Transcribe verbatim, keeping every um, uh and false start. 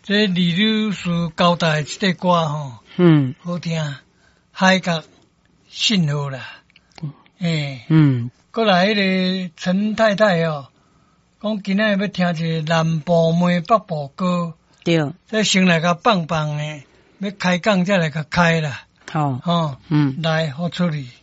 这李律师交代这个歌吼， 嗯， 好听，海角信号啦，诶， 嗯， 过来迄个陈太太哦，讲今仔要听一个南部妹北部歌， 对， 这先来甲放放呢，要开讲再来甲开啦， 好， 哦， 嗯。 来，好处理。